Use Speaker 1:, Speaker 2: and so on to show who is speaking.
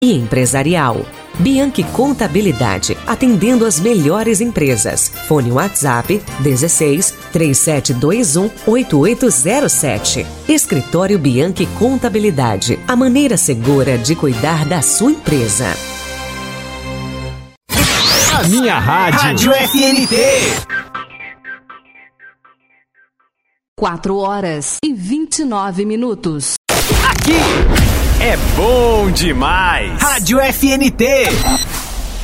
Speaker 1: e empresarial. Bianchi Contabilidade, atendendo as melhores empresas. Fone WhatsApp 16 3721 8807. Escritório Bianchi Contabilidade, a maneira segura de cuidar da sua empresa.
Speaker 2: A minha rádio FNT.
Speaker 3: 4h29.
Speaker 2: Aqui é bom demais. Rádio FNT.